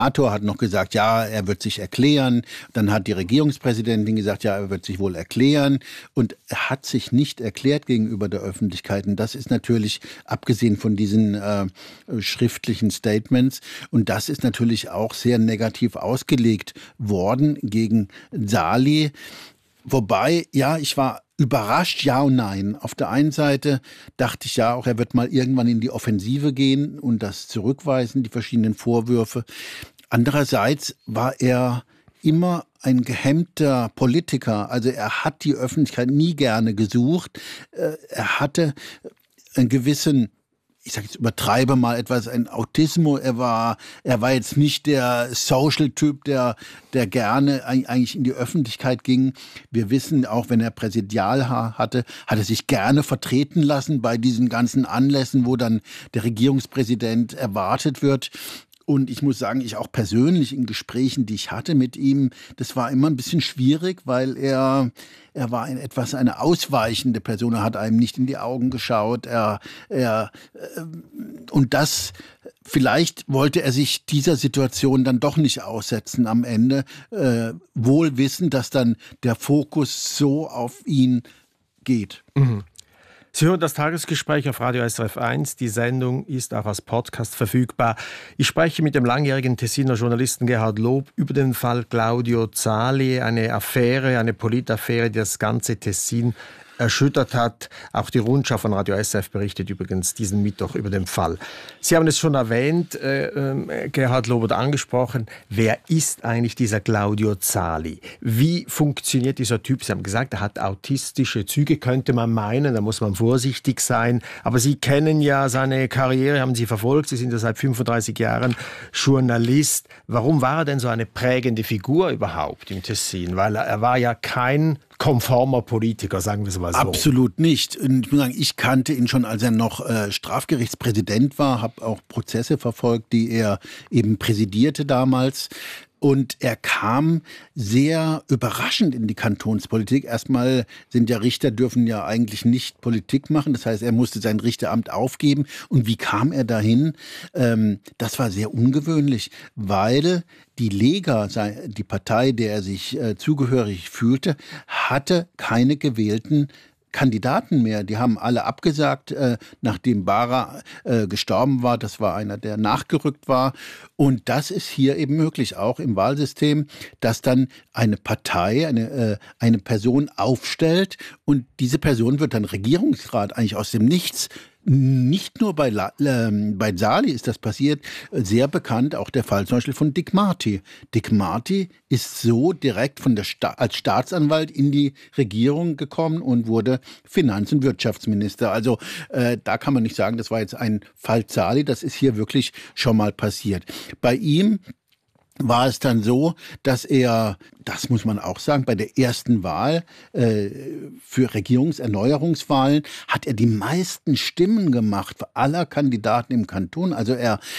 Senator hat noch gesagt, ja, er wird sich erklären. Dann hat die Regierungspräsidentin gesagt, ja, er wird sich wohl erklären. Und er hat sich nicht erklärt gegenüber der Öffentlichkeit. Und das ist natürlich, abgesehen von diesen schriftlichen Statements, und das ist natürlich auch sehr negativ ausgelegt worden gegen Salih. Wobei, ja, ich war überrascht, ja und nein. Auf der einen Seite dachte ich ja auch, er wird mal irgendwann in die Offensive gehen und das zurückweisen, die verschiedenen Vorwürfe. Andererseits war er immer ein gehemmter Politiker. Also er hat die Öffentlichkeit nie gerne gesucht. Er hatte einen gewissen, ich sage jetzt, übertreibe mal etwas, ein Autismus. Er war jetzt nicht der Social-Typ, der gerne eigentlich in die Öffentlichkeit ging. Wir wissen, auch wenn er Präsidial hatte, hat er sich gerne vertreten lassen bei diesen ganzen Anlässen, wo dann der Regierungspräsident erwartet wird. Und ich muss sagen, ich auch persönlich in Gesprächen, die ich hatte mit ihm, das war immer ein bisschen schwierig, weil er war eine ausweichende Person. Er hat einem nicht in die Augen geschaut. Und das, vielleicht wollte er sich dieser Situation dann doch nicht aussetzen am Ende, wohl wissend, dass dann der Fokus so auf ihn geht. Mhm. Sie hören das Tagesgespräch auf Radio SRF 1. Die Sendung ist auch als Podcast verfügbar. Ich spreche mit dem langjährigen Tessiner Journalisten Gerhard Lob über den Fall Claudio Zali, eine Affäre, eine Politaffäre, die das ganze Tessin erschüttert hat. Auch die Rundschau von Radio SRF berichtet übrigens diesen Mittwoch über den Fall. Sie haben es schon erwähnt, Gerhard Lob hat angesprochen, wer ist eigentlich dieser Claudio Zali? Wie funktioniert dieser Typ? Sie haben gesagt, er hat autistische Züge, könnte man meinen, da muss man vorsichtig sein. Aber Sie kennen ja seine Karriere, haben Sie verfolgt, Sie sind ja seit 35 Jahren Journalist. Warum war er denn so eine prägende Figur überhaupt im Tessin? Weil er war ja kein konformer Politiker, sagen wir es mal so. Absolut nicht. Und ich muss sagen, ich kannte ihn schon, als er noch Strafgerichtspräsident war, habe auch Prozesse verfolgt, die er eben präsidierte damals. Und er kam sehr überraschend in die Kantonspolitik. Erstmal sind ja Richter, dürfen ja eigentlich nicht Politik machen. Das heißt, er musste sein Richteramt aufgeben. Und wie kam er dahin? Das war sehr ungewöhnlich, weil die Lega, die Partei, der er sich zugehörig fühlte, hatte keine gewählten Kandidaten mehr. Die haben alle abgesagt, nachdem Bara gestorben war. Das war einer, der nachgerückt war. Und das ist hier eben möglich, auch im Wahlsystem, dass dann eine Partei, eine Person aufstellt und diese Person wird dann Regierungsrat, eigentlich aus dem Nichts. Nicht nur bei Salih ist das passiert, sehr bekannt auch der Fall zum Beispiel von Dick Marty. Dick Marty ist so direkt als Staatsanwalt in die Regierung gekommen und wurde Finanz- und Wirtschaftsminister. Also da kann man nicht sagen, das war jetzt ein Fall Salih, das ist hier wirklich schon mal passiert. Bei ihm war es dann so, dass er, das muss man auch sagen, bei der ersten Wahl für Regierungserneuerungswahlen hat er die meisten Stimmen gemacht für aller Kandidaten im Kanton. Also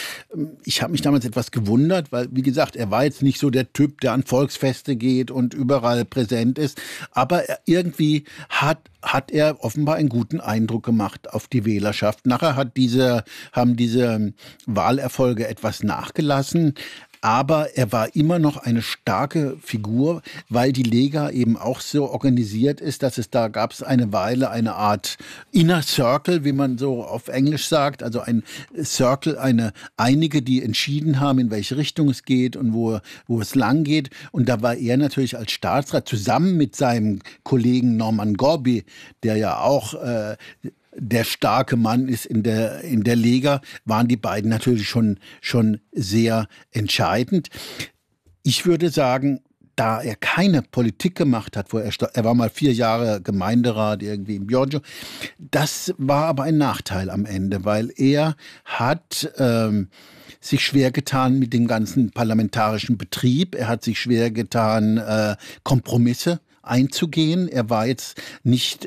ich habe mich damals etwas gewundert, weil, wie gesagt, er war jetzt nicht so der Typ, der an Volksfeste geht und überall präsent ist, aber irgendwie hat er offenbar einen guten Eindruck gemacht auf die Wählerschaft. Nachher haben diese Wahlerfolge etwas nachgelassen. Aber er war immer noch eine starke Figur, weil die Lega eben auch so organisiert ist, dass da gab es eine Weile eine Art Inner Circle, wie man so auf Englisch sagt, also ein Circle, einige, die entschieden haben, in welche Richtung es geht und wo es lang geht. Und da war er natürlich als Staatsrat zusammen mit seinem Kollegen Norman Gorby, der ja auch der starke Mann ist in der Lega, waren die beiden natürlich schon sehr entscheidend. Ich würde sagen, da er keine Politik gemacht hat, er war mal 4 Jahre Gemeinderat irgendwie in Björnjo, das war aber ein Nachteil am Ende, weil er hat sich schwer getan mit dem ganzen parlamentarischen Betrieb, er hat sich schwer getan, Kompromisse einzugehen. Er war jetzt nicht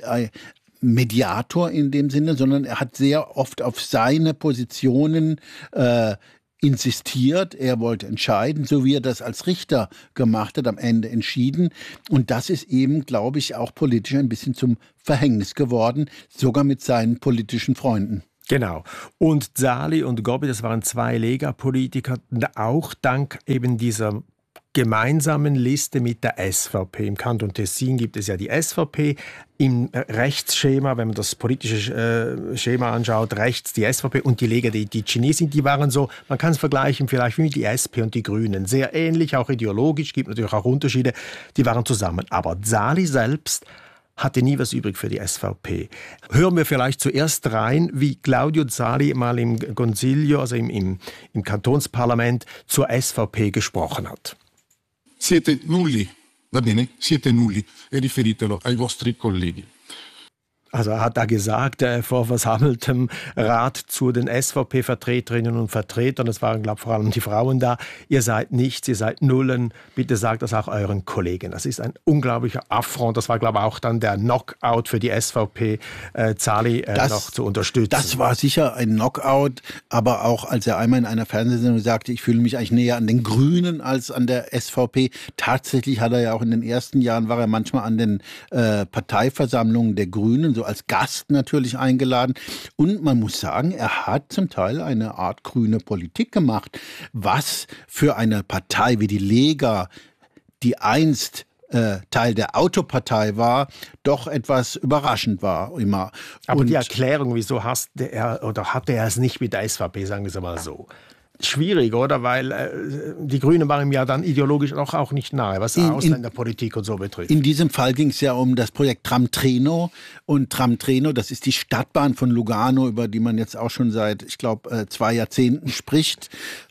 Mediator in dem Sinne, sondern er hat sehr oft auf seine Positionen insistiert. Er wollte entscheiden, so wie er das als Richter gemacht hat, am Ende entschieden. Und das ist eben, glaube ich, auch politisch ein bisschen zum Verhängnis geworden, sogar mit seinen politischen Freunden. Genau. Und Zali und Gobi, das waren zwei Lega-Politiker, auch dank eben dieser gemeinsamen Liste mit der SVP. Im Kanton Tessin gibt es ja die SVP. Im Rechtsschema, wenn man das politische Schema anschaut, rechts die SVP und die Lega die Chinesen, die waren so, man kann es vergleichen vielleicht wie mit die SP und die Grünen. Sehr ähnlich, auch ideologisch, gibt natürlich auch Unterschiede. Die waren zusammen. Aber Zali selbst hatte nie was übrig für die SVP. Hören wir vielleicht zuerst rein, wie Claudio Zali mal im Consiglio, also im Kantonsparlament, zur SVP gesprochen hat. Siete nulli, va bene? Siete nulli e riferitelo ai vostri colleghi. Also er hat da gesagt, vor versammeltem Rat zu den SVP-Vertreterinnen und Vertretern, es waren, glaube ich, vor allem die Frauen da, ihr seid nichts, ihr seid Nullen, bitte sagt das auch euren Kollegen. Das ist ein unglaublicher Affront, das war, glaube ich, auch dann der Knockout für die SVP, Zali noch zu unterstützen. Das war sicher ein Knockout, aber auch als er einmal in einer Fernsehsendung sagte, ich fühle mich eigentlich näher an den Grünen als an der SVP. Tatsächlich hat er ja auch in den ersten Jahren, war er manchmal an den Parteiversammlungen der Grünen, so als Gast natürlich eingeladen. Und man muss sagen, er hat zum Teil eine Art grüne Politik gemacht, was für eine Partei wie die Lega, die einst Teil der Autopartei war, doch etwas überraschend war immer. Aber die Erklärung, wieso hatte er es nicht mit der SVP, sagen wir es mal so. Schwierig, oder? Weil die Grünen waren ihm ja dann ideologisch auch nicht nahe, was Ausländerpolitik und so betrifft. In diesem Fall ging es ja um das Projekt Tram Treno. Und Tram Treno, das ist die Stadtbahn von Lugano, über die man jetzt auch schon seit, ich glaube, 2 Jahrzehnten spricht.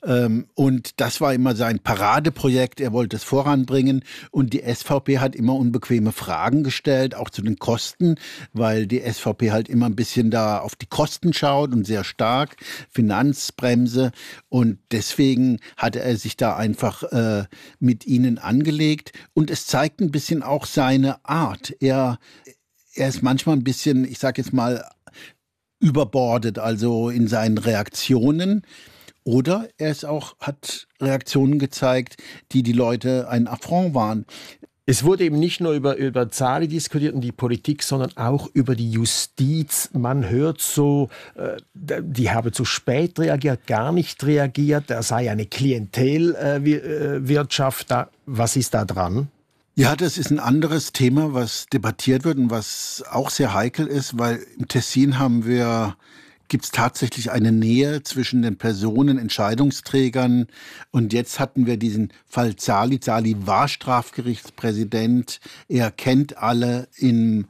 Und das war immer sein Paradeprojekt. Er wollte es voranbringen. Und die SVP hat immer unbequeme Fragen gestellt, auch zu den Kosten, weil die SVP halt immer ein bisschen da auf die Kosten schaut und sehr stark. Finanzbremse. Und deswegen hatte er sich da einfach mit ihnen angelegt. Und es zeigt ein bisschen auch seine Art. Er ist manchmal ein bisschen, ich sage jetzt mal, überbordet, also in seinen Reaktionen. Oder hat Reaktionen gezeigt, die Leute ein Affront waren. Es wurde eben nicht nur über Zali diskutiert und die Politik, sondern auch über die Justiz. Man hört so, die habe zu spät reagiert, gar nicht reagiert. Da sei eine Klientelwirtschaft da. Was ist da dran? Ja, das ist ein anderes Thema, was debattiert wird und was auch sehr heikel ist, weil im Tessin gibt es tatsächlich eine Nähe zwischen den Personen, Entscheidungsträgern. Und jetzt hatten wir diesen Fall Zali. Zali war Strafgerichtspräsident. Er kennt alle in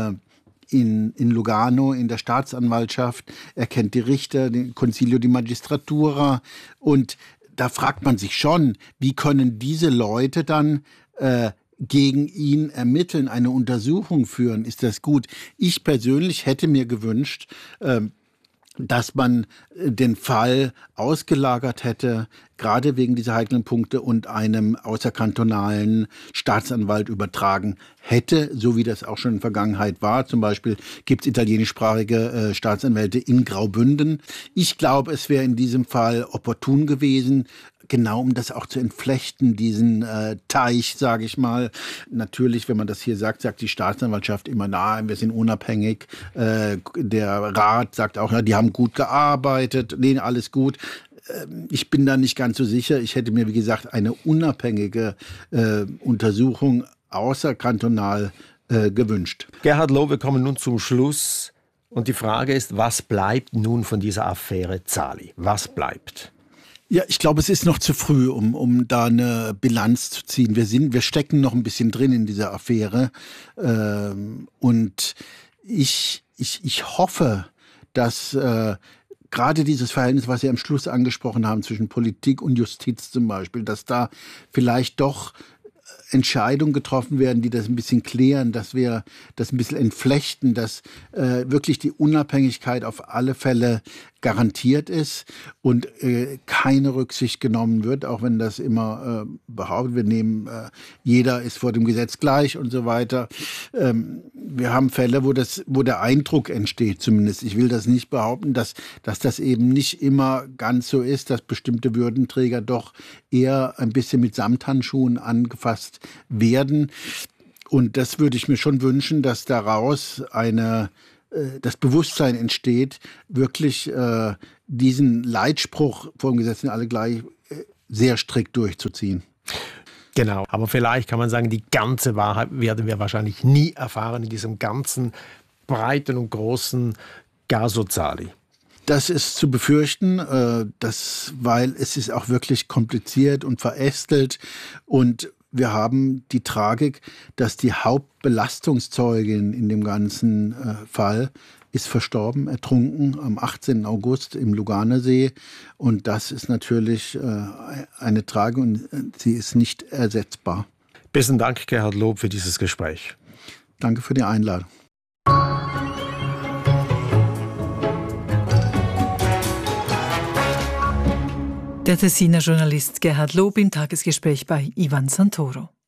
Lugano, in der Staatsanwaltschaft. Er kennt die Richter, den Consiglio di Magistratura. Und da fragt man sich schon, wie können diese Leute dann gegen ihn ermitteln, eine Untersuchung führen? Ist das gut? Ich persönlich hätte mir gewünscht, dass man den Fall ausgelagert hätte, gerade wegen dieser heiklen Punkte, und einem außerkantonalen Staatsanwalt übertragen hätte, so wie das auch schon in der Vergangenheit war. Zum Beispiel gibt es italienischsprachige Staatsanwälte in Graubünden. Ich glaube, es wäre in diesem Fall opportun gewesen, genau um das auch zu entflechten, diesen Teich, sage ich mal. Natürlich, wenn man das hier sagt die Staatsanwaltschaft immer, wir sind unabhängig. Der Rat sagt auch, die haben gut gearbeitet, nee, alles gut. Ich bin da nicht ganz so sicher. Ich hätte mir, wie gesagt, eine unabhängige Untersuchung außerkantonal gewünscht. Gerhard Loh, wir kommen nun zum Schluss. Und die Frage ist, was bleibt nun von dieser Affäre Zali? Was bleibt? Ja, ich glaube, es ist noch zu früh, um da eine Bilanz zu ziehen. Wir stecken noch ein bisschen drin in dieser Affäre. Und ich hoffe, dass gerade dieses Verhältnis, was Sie am Schluss angesprochen haben, zwischen Politik und Justiz zum Beispiel, dass da vielleicht doch Entscheidungen getroffen werden, die das ein bisschen klären, dass wir das ein bisschen entflechten, dass wirklich die Unabhängigkeit auf alle Fälle garantiert ist und keine Rücksicht genommen wird, auch wenn das immer behauptet wird, jeder ist vor dem Gesetz gleich und so weiter. Wir haben Fälle, wo der Eindruck entsteht zumindest. Ich will das nicht behaupten, dass das eben nicht immer ganz so ist, dass bestimmte Würdenträger doch eher ein bisschen mit Samthandschuhen angefasst werden. Und das würde ich mir schon wünschen, dass daraus eine das Bewusstsein entsteht, wirklich diesen Leitspruch vor dem Gesetz sind alle gleich sehr strikt durchzuziehen. Genau, aber vielleicht kann man sagen, die ganze Wahrheit werden wir wahrscheinlich nie erfahren in diesem ganzen breiten und großen Caso Zali. Das ist zu befürchten, weil es ist auch wirklich kompliziert und verästelt und wir haben die Tragik, dass die Hauptbelastungszeugin in dem ganzen Fall ist verstorben, ertrunken am 18. August im Luganersee. Und das ist natürlich eine Tragik und sie ist nicht ersetzbar. Besten Dank, Gerhard Loob, für dieses Gespräch. Danke für die Einladung. Der Tessiner Journalist Gerhard Loob im Tagesgespräch bei Ivan Santoro.